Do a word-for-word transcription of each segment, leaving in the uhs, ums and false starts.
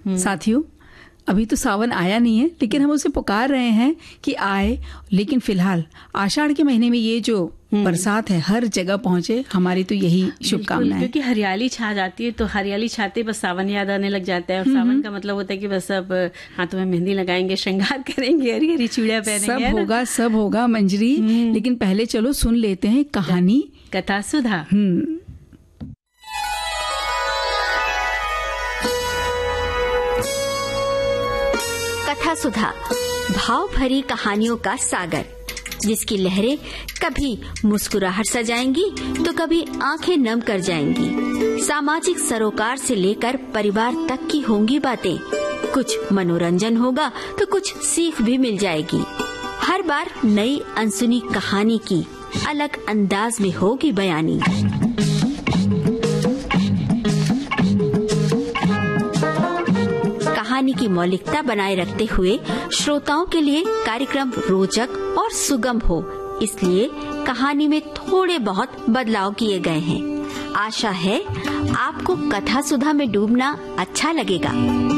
साथियों, अभी तो सावन आया नहीं है, लेकिन हम उसे पुकार रहे हैं कि आए। लेकिन फिलहाल आषाढ़ के महीने में ये जो बरसात है हर जगह पहुंचे, हमारी तो यही शुभकामनाएं। क्योंकि हरियाली छा जाती है, तो हरियाली छाते बस सावन याद आने लग जाता है। और सावन का मतलब होता है कि बस अब हाथों में मेहंदी लगाएंगे, श्रृंगार करेंगे, हरी हरी चूड़ियां पहनेंगे, सब होगा सब होगा मंजरी। लेकिन पहले चलो सुन लेते हैं कहानी कथा सुधा। कथा सुधा, भाव भरी कहानियों का सागर, जिसकी लहरें कभी मुस्कुराहट सजाएंगी तो कभी आंखें नम कर जाएंगी। सामाजिक सरोकार से लेकर परिवार तक की होंगी बातें। कुछ मनोरंजन होगा तो कुछ सीख भी मिल जाएगी। हर बार नई अनसुनी कहानी की अलग अंदाज में होगी बयानी। कहानी की मौलिकता बनाए रखते हुए श्रोताओं के लिए कार्यक्रम रोचक और सुगम हो, इसलिए कहानी में थोड़े बहुत बदलाव किए गए हैं। आशा है आपको कथा सुधा में डूबना अच्छा लगेगा।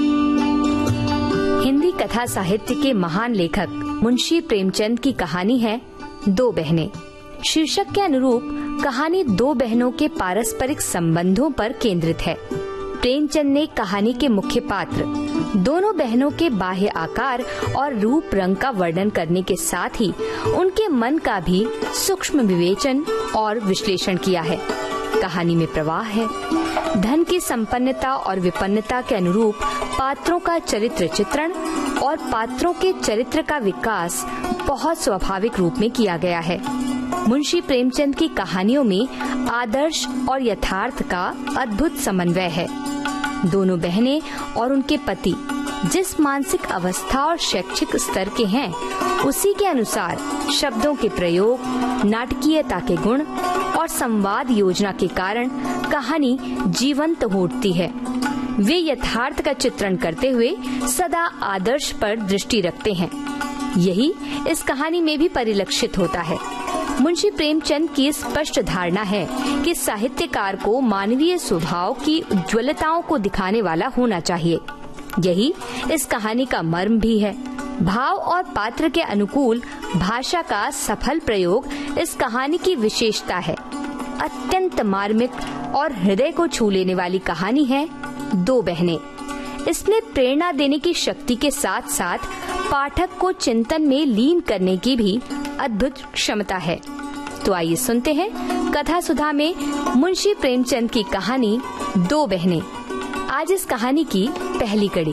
हिंदी कथा साहित्य के महान लेखक मुंशी प्रेमचंद की कहानी है दो बहनें। शीर्षक के अनुरूप कहानी दो बहनों के पारस्परिक संबंधों पर केंद्रित है। प्रेमचंद ने कहानी के मुख्य पात्र दोनों बहनों के बाह्य आकार और रूप रंग का वर्णन करने के साथ ही उनके मन का भी सूक्ष्म विवेचन और विश्लेषण किया है। कहानी में प्रवाह है। धन की संपन्नता और विपन्नता के अनुरूप पात्रों का चरित्र चित्रण और पात्रों के चरित्र का विकास बहुत स्वाभाविक रूप में किया गया है। मुंशी प्रेमचंद की कहानियों में आदर्श और यथार्थ का अद्भुत समन्वय है। दोनों बहनें और उनके पति जिस मानसिक अवस्था और शैक्षिक स्तर के हैं, उसी के अनुसार शब्दों के प्रयोग, नाटकीयता के गुण और संवाद योजना के कारण कहानी जीवंत हो उठती है। वे यथार्थ का चित्रण करते हुए सदा आदर्श पर दृष्टि रखते हैं। यही इस कहानी में भी परिलक्षित होता है। मुंशी प्रेमचंद की स्पष्ट धारणा है कि साहित्यकार को मानवीय स्वभाव की उज्ज्वलताओं को दिखाने वाला होना चाहिए। यही इस कहानी का मर्म भी है। भाव और पात्र के अनुकूल भाषा का सफल प्रयोग इस कहानी की विशेषता है। अत्यंत मार्मिक और हृदय को छू लेने वाली कहानी है दो बहनें। इसमें प्रेरणा देने की शक्ति के साथ साथ पाठक को चिंतन में लीन करने की भी अद्भुत क्षमता है। तो आइए सुनते हैं कथा सुधा में मुंशी प्रेमचंद की कहानी दो बहनें। आज इस कहानी की पहली कड़ी।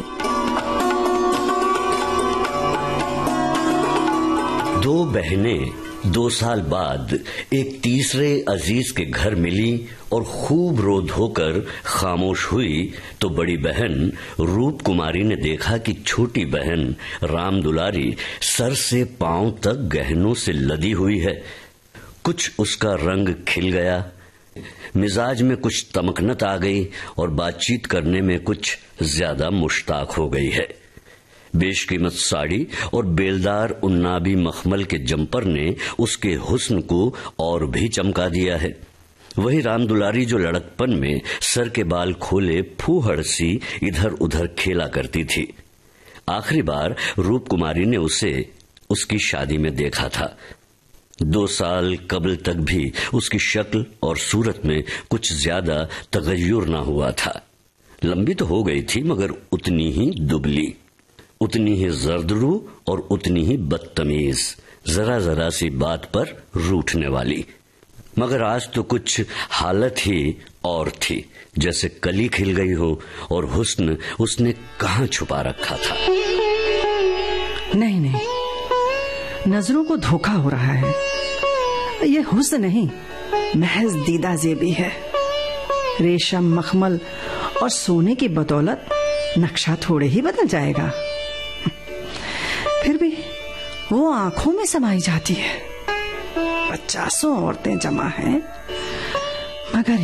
दो बहनें दो साल बाद एक तीसरे अजीज के घर मिली और खूब रो धोकर खामोश हुई तो बड़ी बहन रूप कुमारी ने देखा कि छोटी बहन राम दुलारी सर से पांव तक गहनों से लदी हुई है। कुछ उसका रंग खिल गया, मिजाज में कुछ तमकनत आ गई और बातचीत करने में कुछ ज्यादा मुश्ताक हो गई है। बेशकीमत साड़ी और बेलदार उन्नाबी मखमल के जंपर ने उसके हुस्न को और भी चमका दिया है। वही राम दुलारी जो लड़कपन में सर के बाल खोले फूहड़ सी इधर उधर खेला करती थी। आखिरी बार रूप कुमारी ने उसे उसकी शादी में देखा था। दो साल कबल तक भी उसकी शक्ल और सूरत में कुछ ज्यादा तगय्युर न हुआ था। लंबी तो हो गई थी मगर उतनी ही दुबली, उतनी ही जर्दरू और उतनी ही बदतमीज, जरा जरा सी बात पर रूठने वाली। मगर आज तो कुछ हालत ही और थी, जैसे कली खिल गई हो और हुस्न उसने कहां छुपा रखा था। नहीं नहीं, नजरों को धोखा हो रहा है। ये हुस्न नहीं, महज दीदा जेबी है। रेशम, मखमल और सोने की बदौलत नक्शा थोड़े ही बदल जाएगा, फिर भी वो आंखों में समाई जाती है। पचासों औरतें जमा हैं, मगर